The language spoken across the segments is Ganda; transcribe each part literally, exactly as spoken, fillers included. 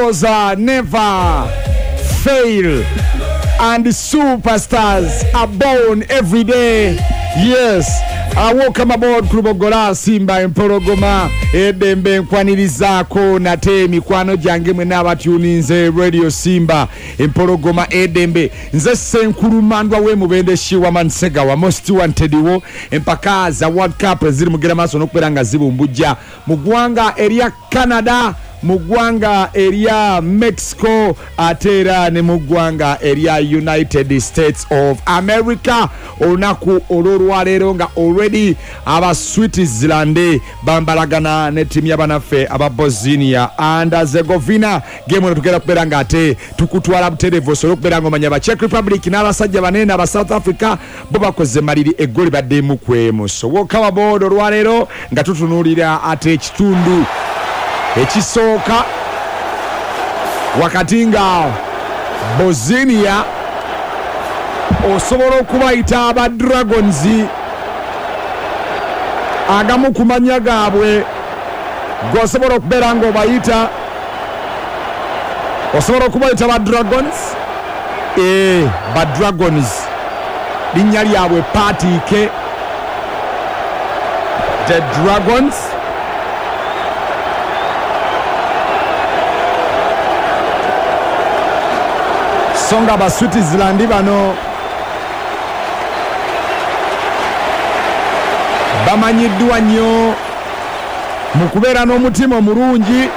Heroes uh, never fail, and superstars are born every day. Yes, I welcome aboard Kubogola Simba Empologoma Edembe Nkwanirizaako nate mikwano gyange mwe n'abatuninze Radio Simba Empologoma Edembe nze Senkulumandwa we mubende shiwa Mansega wa most wanted wo empaka za World Cup ziri mugera maso n'okubera nga zibumbujja mu ggwanga erya Canada, mugwanga area Mexico, atera ne mugwanga area United States of America. Onaku ololwalero nga already aba Switzerland bambalagana ne timu y'abanaffe aba Bosnia and Herzegovina. Game ono tugera kubera nga ate tukutwala buterevu solo kubera ngo manya ba Czech Republic n'abasajja banene aba South Africa bo bakoze maliri eggoli badde mu kwemu. So welcome aboard olwalero nga tutunulira ate ekitundu ekisooka wakati nga Bosnia osobola okubayita aba Dragons, agamu kumanya gaabwe gosobola okubeera nga obayita osobola okubayita ba Dragons. Eh, ba Dragons linnya lyabwe Patike, the Dragons. Songa ba Switzerland bano bamanyiddwa nnyo mu kubeera n'omutima omulungi,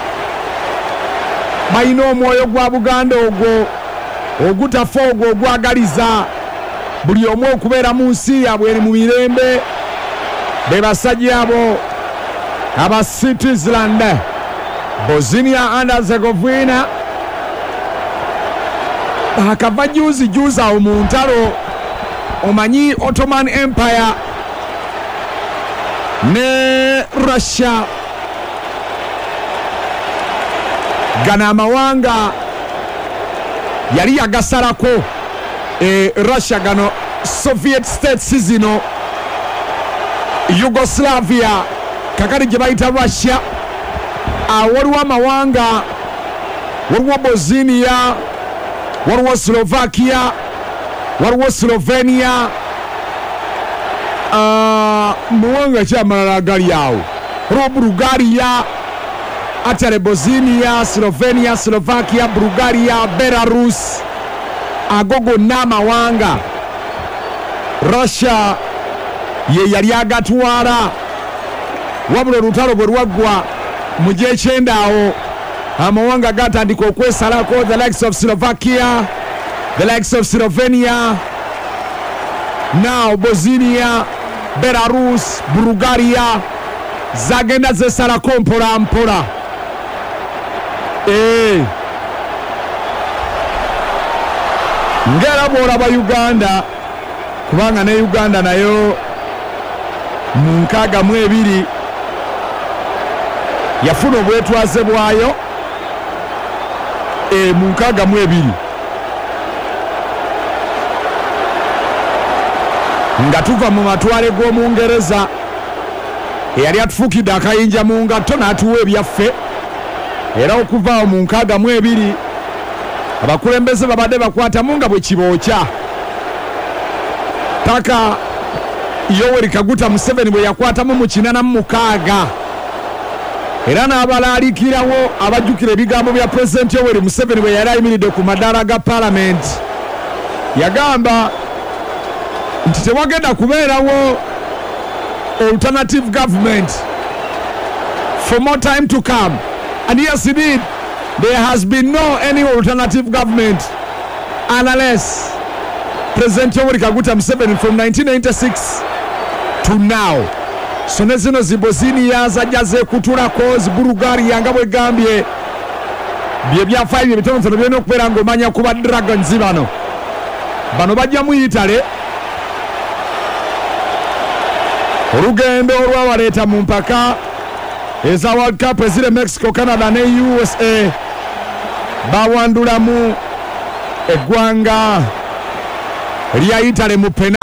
balina omwoyo gwa Buganda ogwo ogutafa ogwo ogwagaliza buli omu okubeera mu nsi yaabwe eri mu mirembe. Be basajja abo aba Switzerland, Bosnia and Herzegovina. Akava juzi juzi awo mu ntalo omanyi Ottoman Empire ne Russia, gana amawanga yali yagasalako e Russia gano Soviet States zino Yugoslavia kakati gye bayita Russia. Awaliwo amawanga, waliwo Bosnia, waliwo Slovakia, waliwo Slovenia, uh, muwanga kyamalala agali awo waliwo Bulgaria, atale Bosnia, Slovenia, Slovakia, Bulgaria, Belarus. Ago gonna amawanga Russia ye yali agatwala, wabula olutalo bwe lwaggwa mu gyekyenda awo amawanga gatandika okwesalako. The likes of Slovakia, the likes of Slovenia, now Bosnia, Belarus, Bulgaria zagenda zesalako mpola mpola. Eh, ngera bwolaba Uganda, kubanga ne Uganda nayo mu nkaaga mu ebiri yafuna obwetwaze bwayo. E mu nkaaga mu ebiri nga tuva mu matwale g'Omungereza eyali atufukidde akayinja mu ngatto n'atuwa ebyaffe, era okuva mu nkaaga mu ebiri abakulembeze babadde bakwatamu nga bwe kibookya paka Yoweri Kaguta Museveni bwe yakwatamu mu kinana mu mukaaga, era n'abalaalikirawo abajjukira ebigambo bya President Yoweri Museveni bwe yali ayimiridde ku madaala ga Parliament. Yagamba nti tewagenda kubeerawo alternative government for more time to come, and yes indeed there has been no any alternative government unless President Yoweri Kaguta Museveni from nineteen ninety-six to now. So ne zino zi Bosnia zajja zeekutulako, zi Bulgaria nga bwe gambye bye byafaayo bye bitonotono byonna okubeera ng'omanya ku ba Dragons bano bano bajja mu Italy. Olugendo olwabaleeta mu mpaka eza World Cup ezire Mexico, Canada ne U S A bawandulamu eggwanga lya Italy mu pena.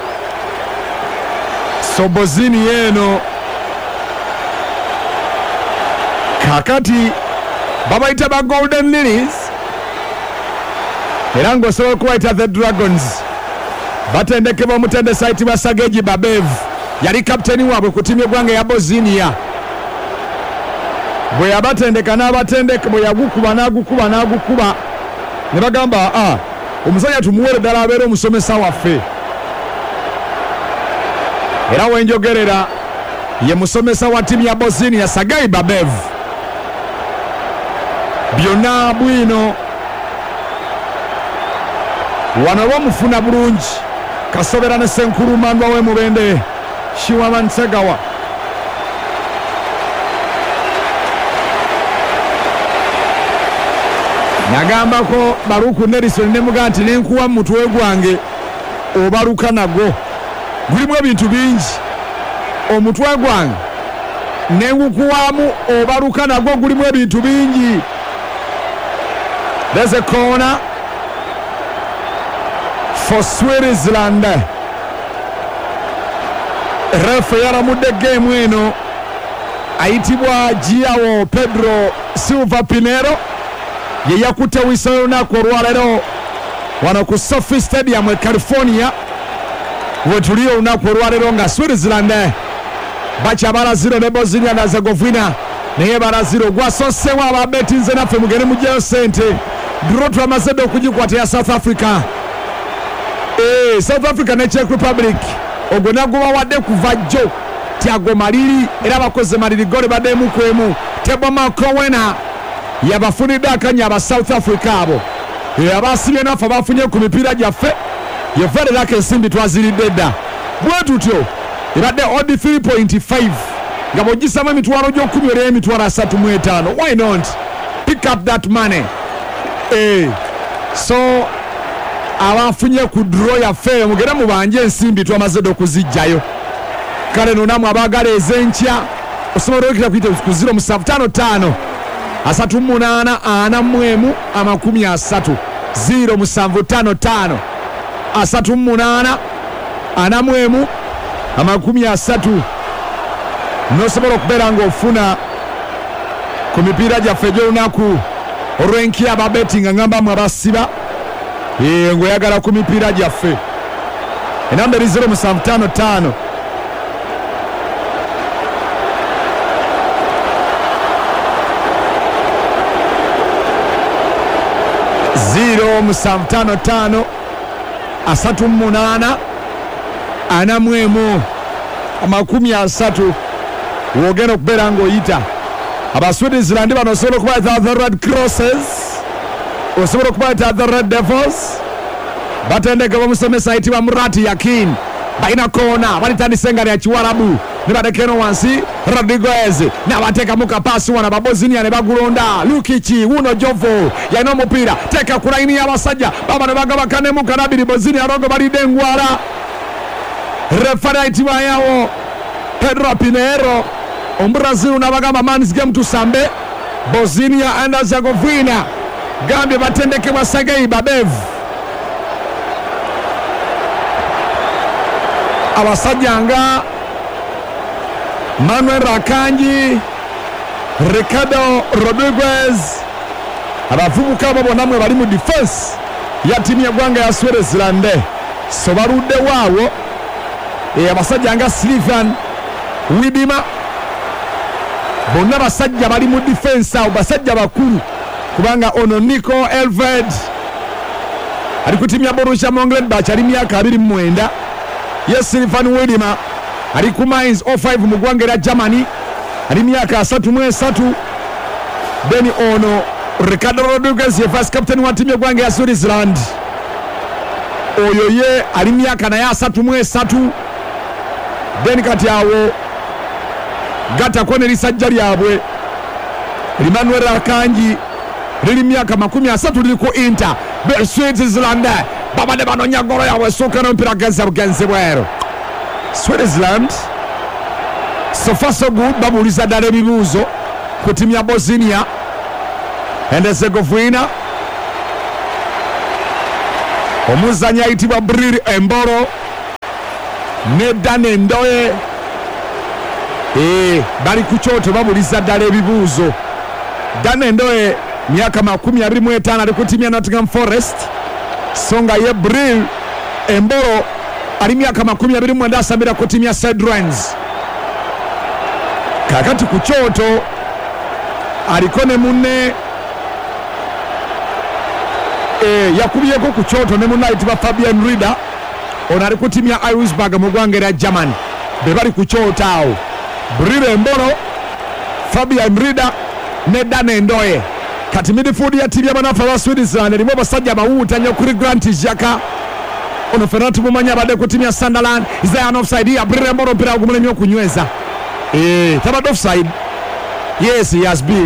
So Bosnia eno kakati babayita ba Golden Lilies era ng'osobola okubayita the Dragons. Batendekebwa omutendesi ayitibwa Sageji Babev, yali kapiteni waabwe ku ttiimu y'eggwanga ya Bosnia. Bwe yabatendeka n'abatendeka, bwe yagukuba n'agukuba n'agukuba ne bagamba ah, omusajja tumuwere ddala abeera omusomesa waffe. Era wenjogerera ye musomesa wa ttiimu ya Bosnia Sageji Babev. Byonna bwino wano bamufuna bulungi Kasobera ne Senkurumandwa we Mubende Shiwaman Segawa. Nagambako Baruku Nelson ne muga nti nenkuwa mutwe gwange obaluka nago gulimu ebintu bingi. Omutwe gwange nengukuwamu obaluka nago gulimu ebintu bingi. There's a corner for Switzerland. Refa yaramudde game eno ayitibwa Giao Pedro Silva Pinero ye yakutte wisolo olunaku olwaleero wano ku Sophie Stadium e California we tuli olunaku olwaleero nga Switzerland bakyabala zero ne Bosnia na Herzegovina naye bala zero gwasosewo ababetinze naffe mugende mugyeyo sente. Draw twamaze okugikwata ya South Africa. Eh, South Africa ne Czech Republic ogwo naguba wadde kuva jjo Tiago Maliri era bakoze Maliri gole bademu kwemu. Teboma Kowena yabafunidde akanya aba South Africa abo abasibye nafe bafunye ku mipiira gyaffe yevalirako ensimbi twaziridde dda bwe tutyo ebadde odd three point five nga bw'ogisamu emitwalo gy'okumi era emitwalo asatu mu etaano. Why not pick up that money? Eh, so abafunye ku draw yaffe mugere mubanje ensimbi twamaze okuzijjayo. Kale no namwe abaagala ezenkya osobola okuyita kuyita ku zero musanvu ttaano ttaano asatu munaana ana mwemu amakumi asatu zero musanvu ttaano ttaano asatu munaana ana mwemu amakumi asatu. Nosobola okubeera ng'ofuna ku mipiira gyaffe gy'olunaku olw'enkya ababetinga ngamba mwe abasiba ng'oyagala ku mipiira gyaffe. Enamba eri zero musanvu ttaano ttaano zero musanvu ttaano ttaano asatu munaana ana mwemu amakumi asatu wogenda okubeera ng'oyita. Abaswitzerland bano osobola okubayita the Red Crosses, osobola okubayita the Red Devils. Batendeke bamusomesa ayitibwa Murati Yakin balina koona balitandise nga lya Kiwarabu ne batekeno wansi Rodriguez n'abateekamu kapaasi wana Bosnia ne bagulonda Lukic wuno Jovo yalina omupiira teeka ku layini y'abasajja baba ne bagaba kanemu kanabiri Bosnia rogo balidde engwala. Refari ayitibwa yawo Pedro Pinero Ombrazil n'abagamba man's game tusambe Bosnia and Herzegovina gambye batendekebwa Sageji Babev. Abasajja nga Manuel Rakanji, Ricardo Rodriguez, abavubuka abo bonna mwe bali mu defense ya ttiimu y'eggwanga ya Switzerland. So baludde waawo e abasajja nga Sylvain Widima bonna basajja bali mu defense awo basajja bakulu kubanga ono Nico Elved ali ku ttiimu ya Borussia Mönchengladbach ali myaka abiri mu mwenda. Yes, Sylvain Widima ali ku Mainz oh five mu ggwanga erya Germany ali myaka asatu mu esatu. Then ono Ricardo Rodriguez ye vice captain wa ttiimu y'eggwanga ya Switzerland oyo ye ali myaka naye asatu mu esatu. Then kati awo gatako ne lisajja lyabwe Emmanuel Rakanji liri myaka makumi asatu liri ku Inter Switzerland babadde banoonya golo yaabwe esooka n'omupiira genze bugenzi bweru. Switzerland so far so good babuuliza ddala ebibuuzo ku ttiimu ya Bosnia and Herzegovina. Omuzannyi ayitibwa Bril Embolo ne Dan Ndoye Eh, bali ku kyoto babuuliza ddala ebibuuzo Dane Ndoye miaka makumi abiri mu etaano ali ku timu ya Nottingham Forest. Songa ye Bril Embolo ali miaka makumi abiri mu mwenda asambira ku timu ya Sedrens. Kakati ku kyoto aliko ne munne e, yakubiyeko ku kyoto ne munne ayitibwa Fabian Rida. Ono ali ku timu ya Irisburg mu ggwanga erya Germany. Be bali ku kyoto awo. Bril Embolo, Fabian Rida ne Dane Ndoye. Kati midfield ya timu y'abanafu aba Switzerland erimu abasajja bawuuta nnyo kuri Grant Xhaka. Ono fena tumumanya abadde ku timu ya Sunderland. Is there an offside ya Bril Embolo mpira ogumulemye okunyweza? Eh, tabadde offside. Yes, he has been.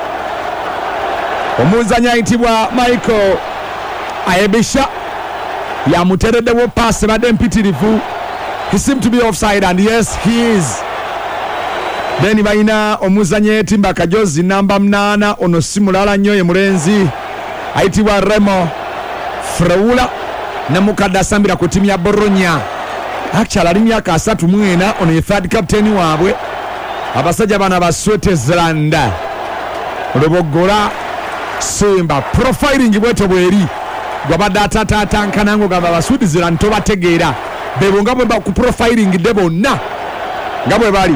Omuzanyi ayitibwa Michael Ayebisha yamutereddewo pass ebadde mpitirivu. He seemed to be offside and yes, he is. Then bayina omuzanyi Timba Kajozi namba munana ono simulala nnyo ye mulenzi ayitibwa Remo Freula namukadde asambira ku timu ya Bologna. Actually ali myaka asatu mu ena ono ye third captain waabwe. Abasajja bana ba Switzerland oluboggola Simba profiling bweto bweri gwabadde atatatankana ngo gamba ba Switzerland tobategeera bebo nga bwe ba ku profiling de bonna nga bwe bali.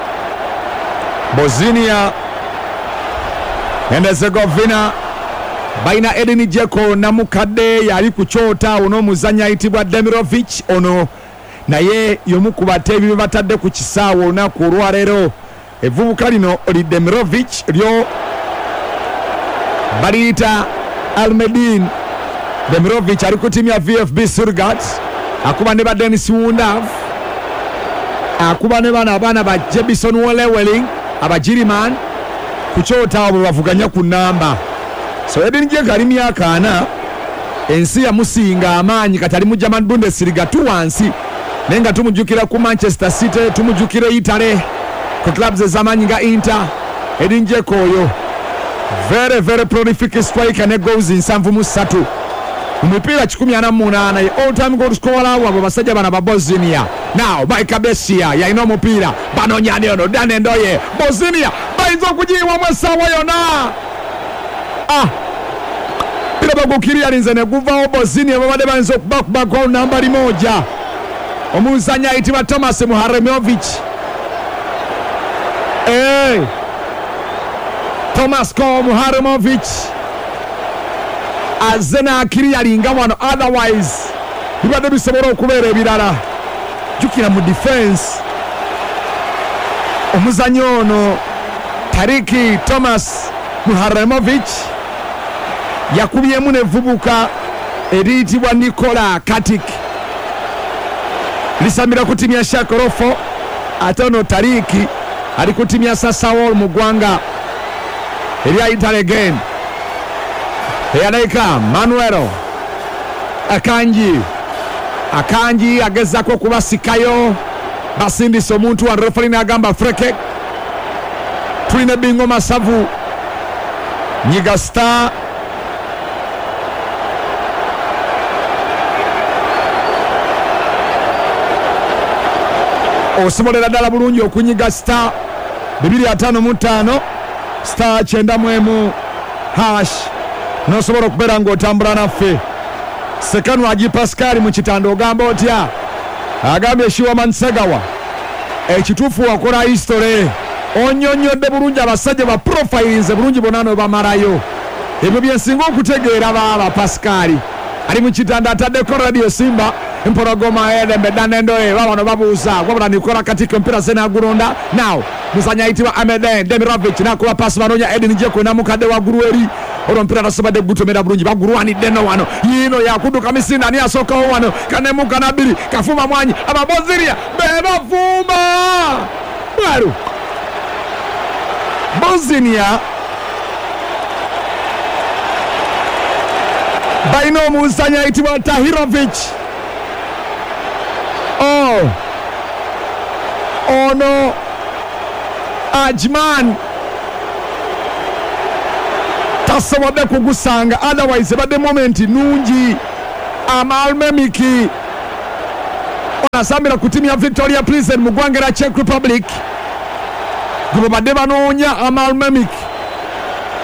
Bosnia and Herzegovina baina Edin Dzeko namukadde yali ku kyota ono omuzanyi ayitibwa Demirovic ono naye yomu ku bateebi be batadde ku kisaawo olunaku olwaleero. Evubuka lino oli Demirovic lyo baliyita Almedin. Demirovic ali ku timu ya V F B Stuttgart akuba ne ba Dennis Wundav akuba ne bana abaana ba Jebison Welling abajiriman ku kyota abo bavuganya ku namba. So Edin Dzeko ali myaka ana ensi yamusinga amaanyi kati ali mu German Bundesliga tu wansi nenga tumujukira ku Manchester City tumujukire Italy ku clubs ez'amaanyi nga Inter. Edin Dzeko oyo very very prolific striker ne goals nsanvu mu ssatu umupira kikumi ana mu munaana ye all time goal scorer wabo basajja bana ba Bosnia. Now Mike Besia yalina omupira banonyani ono Dane Ndoye Bosnia bayinza okugiyiwa mu essaawa yona. Ah pira bagukiria linze ne guvaawo Bosnia babadde bayinza okubakuba goal namba limoja. Omuzanyi ayitibwa Thomas Muharemovic. Hey Thomas Ko Muharemovic azena akiria linga wano otherwise bibadde bisobola okubeera ebirala. Jukira mu defense omuzanyi ono Tariki Thomas Muharemovic yakubyemu nevubuka eriyitibwa Nikola Katic lisambira ku timu ya Shakorofo ate ono Tariki ali ku timu ya Sassuolo mu ggwanga erya Italy again. Eyalaika Manuelo Akanji Akanji agezako kubasikayo basindisa omuntu wa referee n'agamba free kick. Tulina Bingo Masavu Nyiga Star osobolera ddala bulungi okunyiga Star bibiri ataano mu ttaano Star kyenda mu emu hash nosobola okubeera ng'otambula naffe. Sekanu Aji Pascal mu kitanda ogamba otya? Agambye Shiwaman Segawa ekituufu wakola history onyonyodde bulungi abasajja ba profilinze bulungi bonna n'obamalayo. Ebyo byensinga okutegeera baaba Pascal ali mu kitanda ataddeko Radio Simba Empologoma Edembe Dane Ndoye babano babuuza wabula Nikola Katic mpira zenagulonda. Now muzanyi ayitibwa Ameden Demirovic nakuba pasi banonya Edin Dzeko namukadde waggulu eri olwo mpira nasobadde gutomera bulungi bagulwanidde no wano yino yakuduka misinda ani asookawo wano kanemuka nabiri kafuma mwanyi ababoziria bebafuma bwalu Bosnia bayina omuzanyi ayitibwa Tahirovic. Oh ono Ajman tasobodde kugusanga otherwise badde moment nungi. Amalmemiki onasambira ku timu ya Victoria Prison mu ggwanga erya Czech Republic gwe badde banoonya Amalmemiki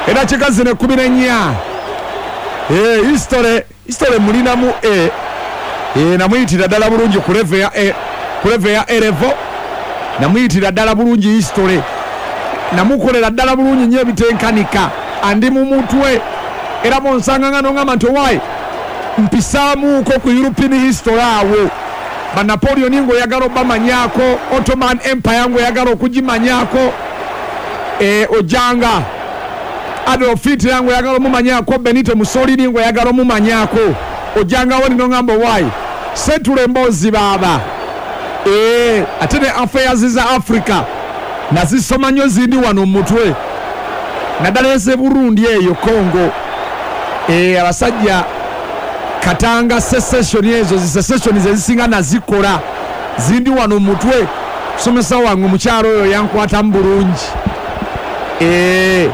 era chikazine kumi n'ennya eh history history mulinamu e eh namuyitira ddala bulungi ku level ya e ku level ya elevo namuyitira ddala bulungi history namukolera ddala bulungi nnyo ebitenkanika andi mu mutwe era bonsanga nga nongamba nti owaayi mpisaamuuko ku European history awo ba Napoleon ng'oyagala obamanyako, Ottoman Empire ng'oyagala okugimanyako, e, ojanga Adolf Hitler ng'oyagala omumanyako, Benito Mussolini ng'oyagala omumanyako, ojangawo nino ngamba owaayi setula emboozi baaba e, ate ne affairs za Africa nazisoma nnyo zindi wano mu mutwe naddala eze Burundi eyo Congo e, abasajja Katanga secession ezo secession zezisinga nazikola zindi wano mutwe somesa wangu mukyalo oyo yankwata mbulungi eh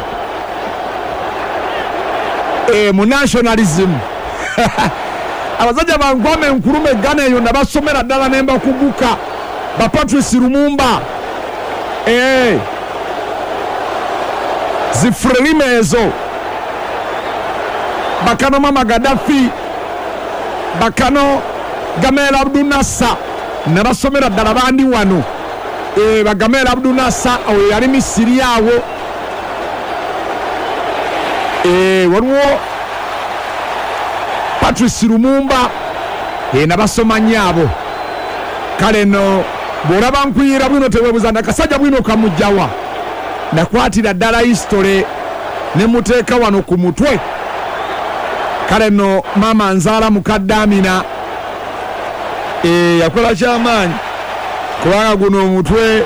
eh mu nationalism abazajja bangwame nkulume Ghana eyo nabasomera ddala nemba kuguka ba Patrice Lumumba eh zifrelime ezo bakano mama Gaddafi bakano Gamal Abdel Nasser nabasomera ddala bandi wano e bagamela Abdel Nasser oyo yali Misiri awo e waliwo Patrice Lumumba e nabasoma nnyabo kale no bw'olaba nkuyira bwino teweebuza nakasajja bwino kamujjawa nakwatira ddala history ne muteeka wano ku mutwe kale no mama nzaala mukadde Amina e yakola kyamaanyi kubanga guno omutwe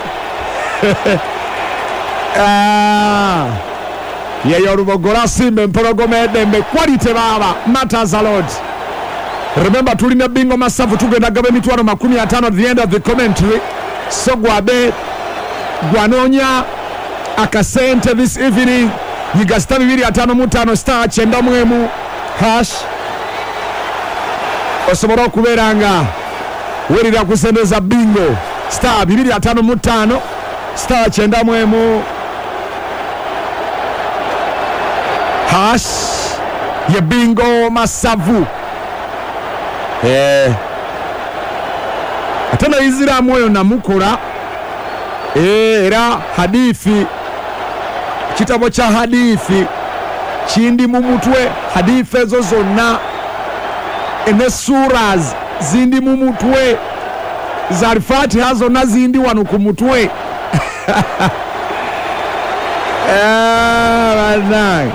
ah yeyo Lubogola Simba empologoma edembe quality baba matters a lot. Remember tulina bingo masafu tugenda gabe mitwano makumi atano at the end of the commentary, so gwabe gwanonya akasente this evening yigasita bibiri atano mutano star chenda mwemu hash osobola okubeeranga werira kusendeza bingo star bibiri atano mutano star chenda mwemu hash ye bingo masavu eh atana izira moyo namukola eh era hadithi kitabo cha hadithi chindi mu mutwe hadithi ezo zonna ene suras zindi mu mutwe za Al-Fatiha zonna zindi wano ku mutwe ah bana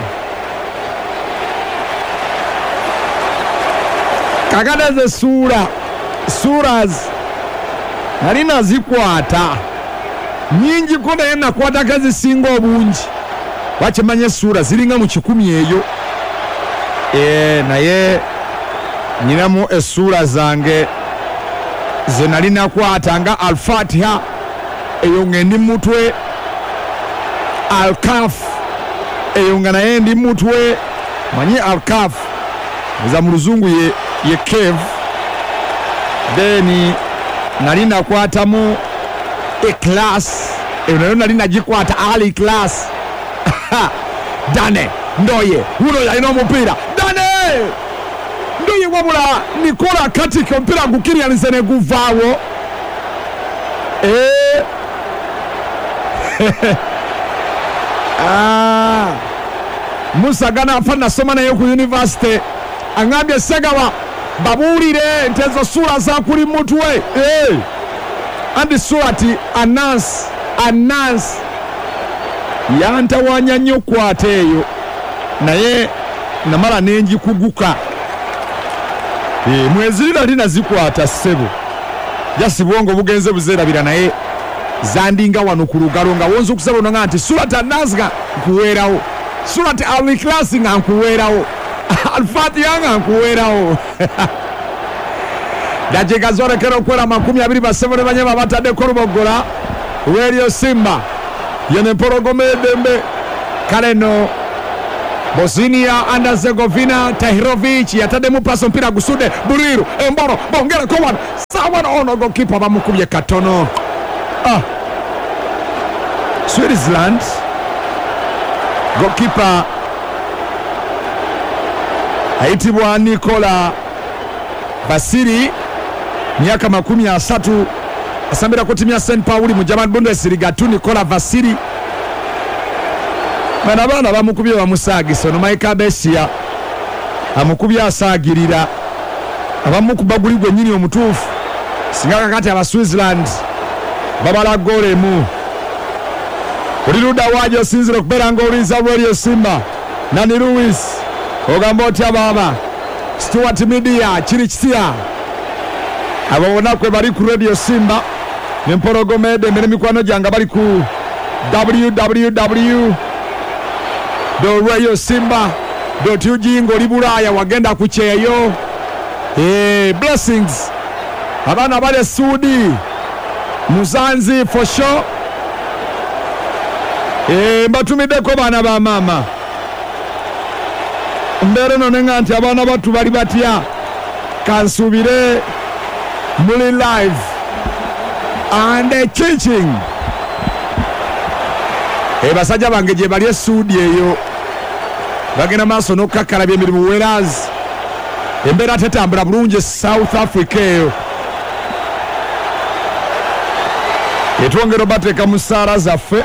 kagada ze sura suras harina zikwata nyingi kona yana kwata kazi singo obungi wakimanye sura ziringa mu kikumi eyo eh naye nyinamu esura zange zenalina kwata nga Al-Fatiha eyo ngendi mutwe Al-Kaf eyo ngana yendi mutwe manye Al-Kaf za muluzungu ye ye cave then nalina kwata mu Ikhlas eyo nayo nalina jikwata Ali class Dane ndoye uno yalina omupira Dane ndoye wabula Nikola Katiko mpira gukiri alisene guvaawo eh ah Musa Gana afana soma nayo ku university angambye Segawa babulire ntezo sura za kuli mutwe eh andi surati Anas Anas yanta wanyannyo kwateyo naye namala nenji kuguka eh mwezirira lina zikwata sebo jasibongo bugenze buzerabira naye zandinga wano ku lugalo nga wonzo kusaba nga nti surati Anas nga kuwerawo surati Al-Ikhlas nga kuwerawo Al-Fatiha nga kuwerawo dakika zorekera okwera makumi abiri basebole banyama batadde ko Lubogola Radio Simba yene porogome dembe kaleno Bosnia and Herzegovina Tahirovic yatade mu paso mpira gusude Buriru Emboro bongera ko wan sawan ono goalkeeper bamukubye katono ah Switzerland goalkeeper ayitibwa Nicola Vasili myaka makumi asatu asambira ku timu ya Saint Pauli mu German Bundesliga tu. Nicola Vasili bana bana bamukubye bamusagisa no Michael Besia amukubye asagirira abamukuba guli gwe nyini omutuufu singa kakati aba Switzerland babala gole mu uliruda waje osinzire okubeera ng'olinza Radio Simba Nani Lewis ogamba otya baba Stuart Media kiri kitya abo bonna kwe bali ku Radio Simba nempologomede mbere mikwano gyanga bali ku w w w dot radio simba dot u g ng'oli Bulaaya wagenda ku kyeyo. Eh, blessings abana bali Sudi Muzanzi for sure. Eh, mbatumiddeko baana ba mama mbere no nenga nti abaana batu bali batya kansubire muli live and teaching. Eh, basajja bange gye bali Sudi eyo bagenda maaso n'okukakkalabya emirimu whereas embeera tetambula bulungi South Africa eyo. Etwongera bateeka mu ssaala zaffe.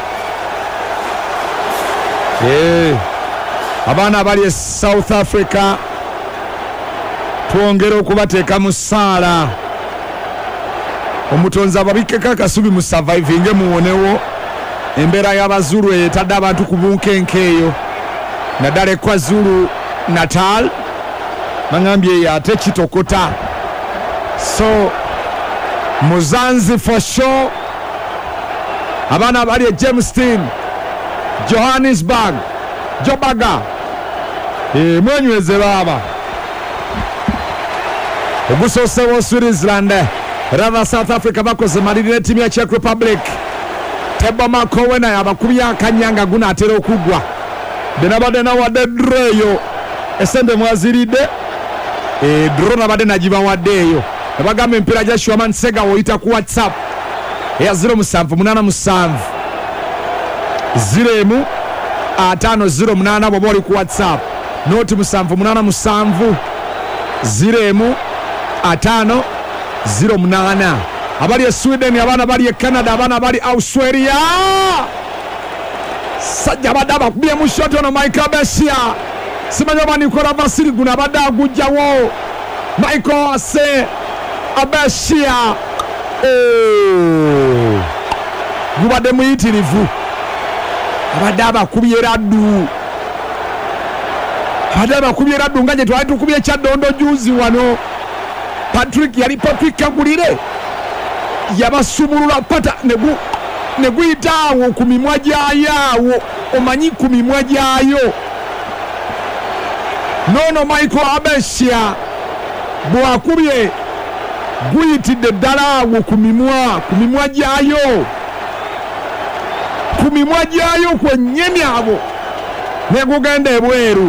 Eh, abaana abali South Africa twongera okubateeka mu ssaala. Omutonzi ababikkeko akasubi mu surviving muwonewo embeera y'Abazulu etadde abantu ku bunkenke eyo naddala e KwaZulu Natal bangambye ate kitokota. So Muzanzi for sure abaana abali e Jamestown Johannesburg Jobaga e mwenyweze baba ogusosewo Switzerland rava South Africa bakoze malirira timu ya Czech Republic Tebo Makowena abakubi akanyanga guna atera okugwa benabade na wade dreyo esende mwaziride e drona bade najiba wadeyo abagambe mpira ja Shwaman Sega woita ku WhatsApp ya zero musanvu munana musanvu ziremu atano zero munana boboli ku WhatsApp noti musanvu munana musanvu ziremu atano zero munana abali e Sweden abana bali e Canada abana bali Australia sajja badaba kubye mu shot ono Michael Besia simanyo bani Nicola Vasili guna bada gujjawo Michael ase Abesia oh gubade muyitirivu abadaba kubye raddu abadaba kubye raddu ngaje twali tukubye Kyadondo juzi wano Patrick yali Patrick Kagulire yabasumulula pata negu neguyitawo ku mimwa gyayo omanyi ku mimwa gyayo nono Michael Abesia bwakubye guyitidde ddala awo ku mimwa ku mimwa gyayo ku mimwa gyayo kwennyini abo negugenda ebweru.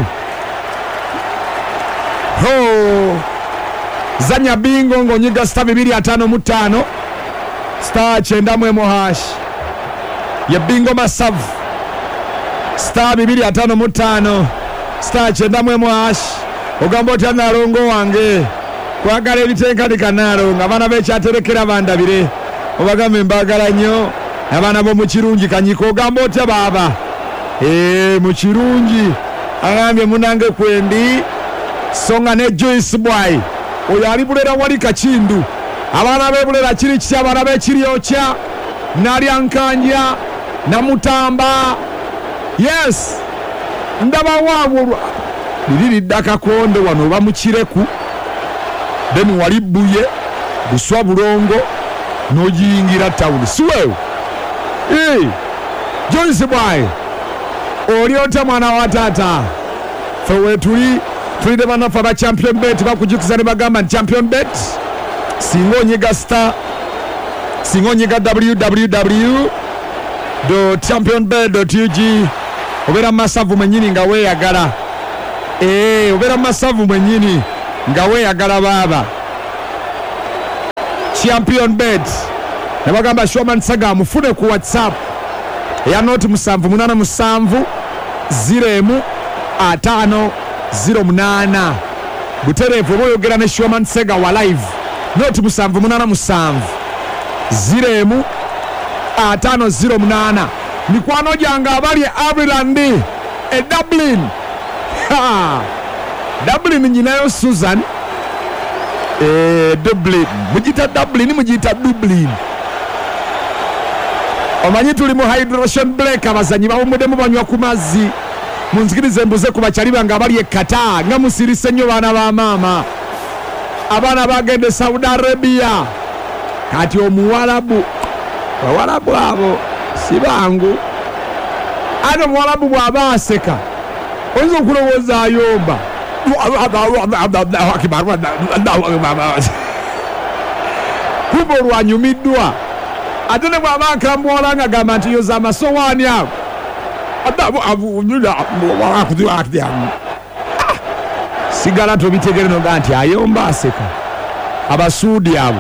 Ho zanya bingo ng'onyiga star bibiri atano mu ttaano star kyenda mu emu hash ya bingo masavu star bibiri atano mu ttaano star kyenda mu emu hash ogamba otya Nalongo wange kwagala ebiteekanika Nalongo abaana b'ekyaterekera bandabire obagambe mbagala nnyo abaana b'omu kirungi Kanyiko ogamba otya baaba ee mu kirungi agambye munange kwendi songa ne Joyce Boy oyo ali Bulera wali Kakindu abaana b'e Bulera kiri kitya abaana b'Ekiryokya Nalyankanja Namutamba yes ndaba waabwe liri ddaka Konde wano oba mu Kireku then wali Buye Buswa Bulongo n'ogiyingira town siweewo ee Joyce Boy oli otya mwana wa taata fe wetuli tulide banafa ba champion bet bakujukiza ne bagamba champion bet singo nyiga star singo nyiga w w w dot champion bet dot u g obera masavu mwenyini nga weyagala eh obera masavu mwenyini nga weyagala baba champion bet ne bagamba Shwaman Saga mufune ku WhatsApp ya noti musanvu munana musanvu ziremu atano zero munana buterevu boyogera ne Shoman Sega wa live not musanvu munana musanvu ziremu atano zero munana mikwano janga abali Ireland e Dublin ha Dublin nyinayo Susan e Dublin mujita Dublin mujita Dublin omanyi tuli mu hydration break abazanyi bawumudde mu banywa ku mazzi munzikirize mbuze ku bakyali bange abali e Qatar nga musirise nnyo baana ba maama abaana bagende Saudi Arabia kati omuwalabu Warabu abo si bangu ate Mwarabu bw'aba aseka oyinza okulowooza ayomba kuba olwanyumiddwa ate ne bw'aba akamuwala nga gamba nti yoza amasowaani ago sigala tobitegere noga nti ayomba aseka abasuudi abo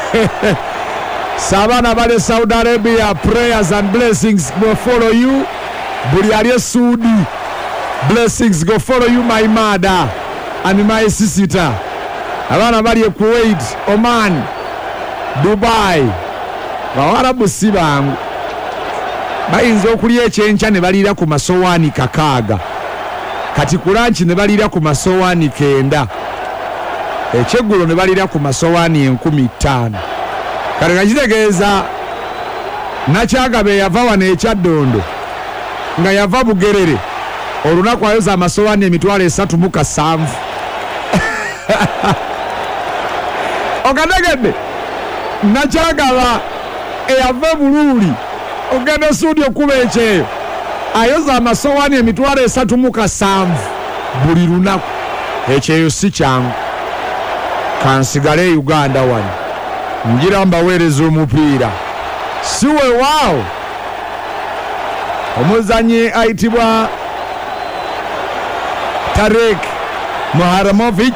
Savana bale Saudi Arabia, prayers and blessings go follow you. Buli ali Saudi, blessings go follow you, my mother and my sister. Abana bali Kuwait, Oman, Dubai. Bawarabu sibangu bayinza okulya ekyenkya ne balira ku masowaani kakaaga kati ku lanchi ne balira ku masowaani kenda ekyeggulo ne balira ku masowaani enkumi ttaano kale nga kitegeeza Nakyagabe yava wano ekyaddondo nga yava Bugerere olunaku ayoza amasowaani emitwalo esatu mu kasanvu okategedde Nakyagaba eyava Buluuli ogenda studio kuba ekyeyo ayoza amasowaani emitwalo esatu mu kasanvu buli lunaku ekyeyo si kyangu kansigale Uganda wano ngira mbaweereza omupiira si weewaawo omuzanyi ayitibwa Tarek Moharamovic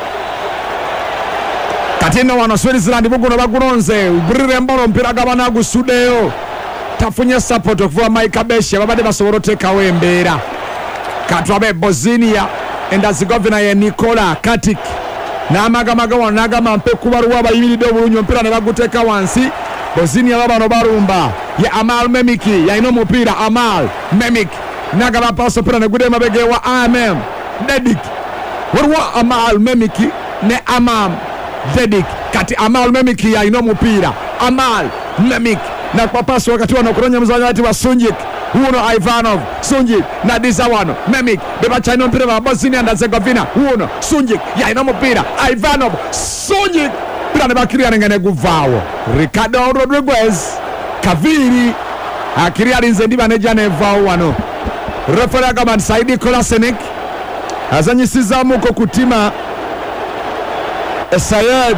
kati nno wano Switzerland buguno bagunonze burire mbolo mpira gabana gusuddeyo tafunye support okuva Mike Beshe babadde basobola oteekawo embeera katwabe Bosnia and Herzegovina ye Nikola Katic n'amagamaga wano n'agamba mpe kubaluwa abayimiridde obulungi omupiira ne baguteeka wansi Bosnia babano barumba ye Amal Memiki yalina omupiira Amal Memik n'agamba paasi omupiira ne gudde emabega ewa Amam Dedik waliwo Amal Memiki ne Amam Dedik kati Amal Memiki yalina omupiira Amal Memik na kwa paasi wakati wano okunonya muzanyi ayitibwa Sunjik uno Ivanov Sunjik na Disa wano Memik bebachina omupiira ba Bosnia and Herzegovina uno Sunjik yalina omupiira Ivanov Sunjik pira ne bakiriya nga ne guvaawo Ricardo Rodriguez Kaviri akiriya alinze ndiba nejja nevaawo wano refere agamba nti Saidi Kolasinac azanyisizaamuko ku ttima Sayed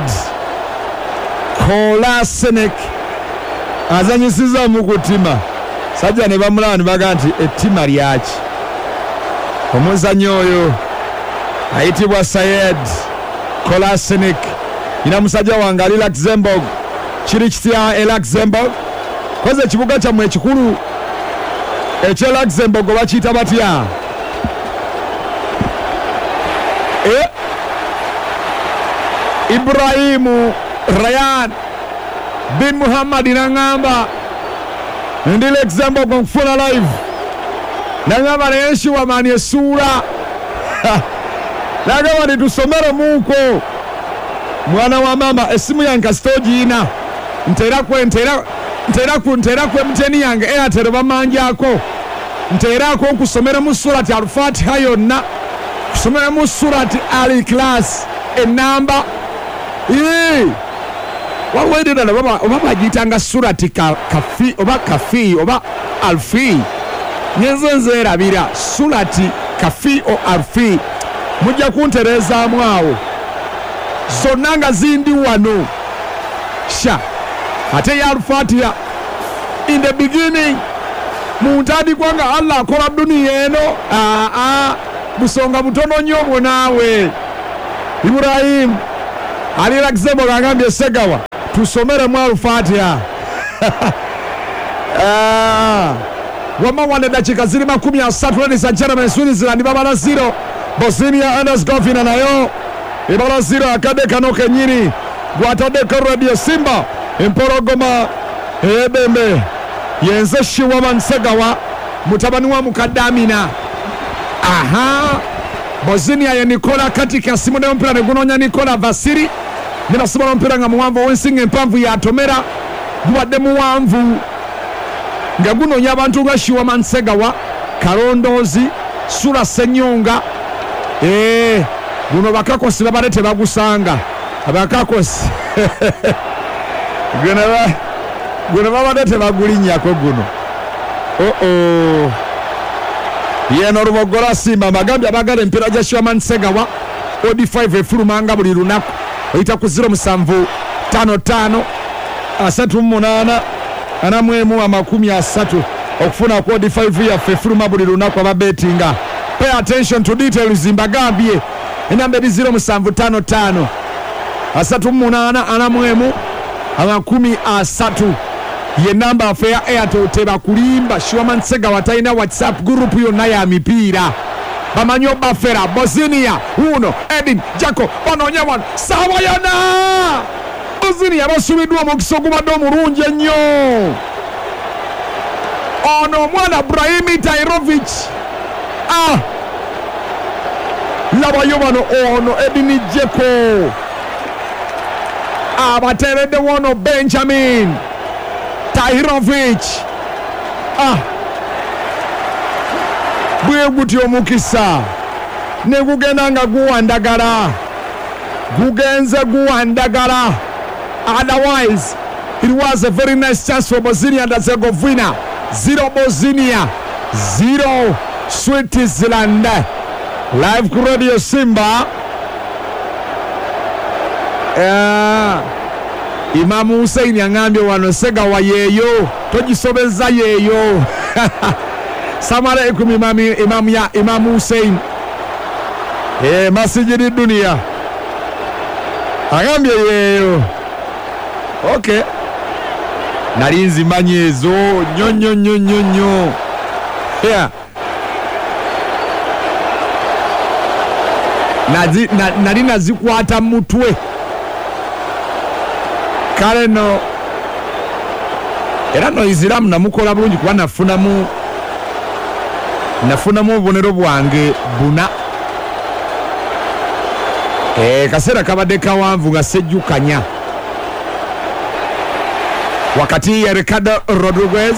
Kolasinac azanyisiza mu kutima sajja ne bamulani baga nti ettima lyaki omuzanyo oyo ayitibwa Sayed Kolasinac ina musajja wange ali Luxembourg kiri kitya e Luxembourg koze ekibuga kyammwe ekikulu ekye Luxembourg bakiyita batya e Ibrahimu Rayan bin Muhammad nangamba ndi Luxembourg nkufuna live nangamba nayenshiwa mani esura nangamba nitusomere muko mwana wa mama esimu yange kasitogiina ntera kwe ntera ntera ku ntera kwe mteni yange Airtel bamanjako ntera ko kusomera mu surati al-Fatiha yonna kusomera mu surati al-Ikhlas enamba ee wawedera na baba baba agitanga surati ka, kafi oba kafi oba alfi nyenzenze erabira surati kafi o alfi mujja kuntereza mwawo zonanga zindi wano sha ate ya al-Fatiha in the beginning muntadi kwanga Allah akola dunia eno a a busonga butono nyobo nawe Ibrahim ali Luxembourg agambye Segawa tusomere mu al-Fatiha ah wama wane dakika ziri makumi asatu ladies and gentlemen Switzerland babala zero Bosnia and Herzegovina nayo ibarazira akade kano kenyini gwatade ko Radio Simba empologoma ebembe yenze Shiwaman Segawa mutabani wa mukadamina. Aha, Bosnia ya Nikola katika simu ne mpira ne gunonya Nikola Vasili nina simu mpira nga muwanvu wensinga empamvu ya Tomera duwadde muwanvu nga gunonya abantu nga Shiwaman Segawa Kalondozi Sula Senyonga eh guno bakakosi babale tebagusanga abakakosi guno ba guno babale tebagulinyako guno oh oh yeno Rubogora Simba magambye abagala empira ja Shiwaman Segawa odi five efulumanga buli lunaku oyita ku zero musanvu tano tano asatu munana anamwemu amakumi asatu okufuna ku odi five ya efuluma buli lunaku ababetinga. Pay attention to details mbagambye enamba zero musanvu tano tano asatu munana anamwemu amakumi asatu ye namba afe ya Airtel teba kulimba. Shiwaman Segawa taina WhatsApp group yonna ya mipira bamanyo bafera Bosnia uno Edin Jaco banonyawan sawa yana Bosnia basubidwa mu kisoguma do mulungi ennyo ono mwana Brahimi Tairovic ah labayo bano ono Edin Jaco abaterede wono Benjamin Tairovic ah bwe guti omukisa ne gugenda nga guwandagala gugenze guwandagala. Otherwise it was a very nice chance for Bosnia and Herzegovina. Zero Bosnia, zero Switzerland. Live Radio Simba. uh, Imam Hussein yangambye wano Segawa yeyo togisobeza yeyo Assalamu alaikum Imam Imam ya Imam Hussein eh masijidi dunia agambye yeyo. Okay, nalinzi manyezo nyonyo nyonyo nyonyo yeah nazi na, nali nazikwata mutwe kale no era no Islamu namukola bulungi kuba nafunamu nafunamu obubonero bwange buna eh kasera kabadde kawanvu nga sejjukanya wakati ya Ricardo Rodriguez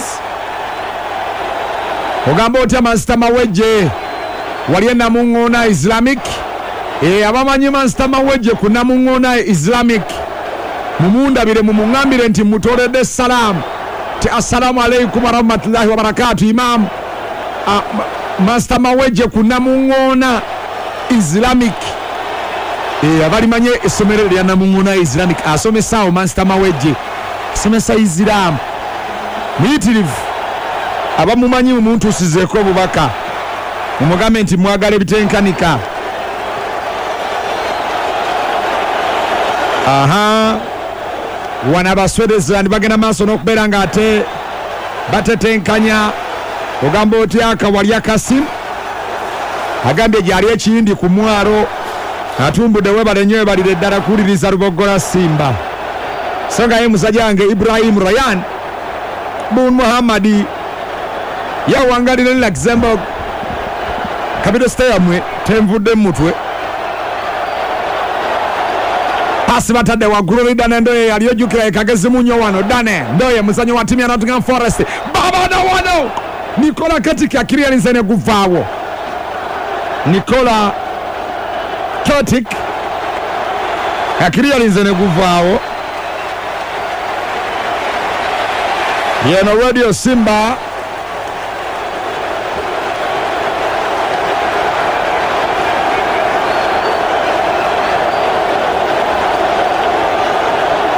ogamba otya Master Mawejje wali Namungona Islamic eh abamanyi Master Mawejje ku Namungona Islamic mumundabire mumungambire nti mutolede salam ti assalamu alaikum wa rahmatullahi wa barakatuh Imam uh, Master Mawejje ku Namungona Islamic eh abali manye esomero lya Namungona Islamic asomesa Master Mawejje somesa Islam mitirivu abamumanyi omuntu usizeko obubaka umugambe nti mwagala bitenkanika. aha wana Baswedesland bagenda maaso n'okubeera nga ate batetenkanya ogamba oti Akawalya Kasim agambye gyali ekindi ku mwaro atumbudde webale nnyo webalire eddala kuwuliriza Rubogora Simba. Songa ye musajange Ibrahim Ryan Bun Muhammadi ya wangalire Luxembourg kabiro stay amwe temvudde mutwe pasi batadde waguru Dane Ndoye aliyojukira ekagezi munyo wano. Dane Ndoye muzanyo wa timu ya Nottingham Forest baba na wano Nikola katika akirialinze ne guvaawo Nikola Kotic akirialinze ne guvaawo yeno Radio Simba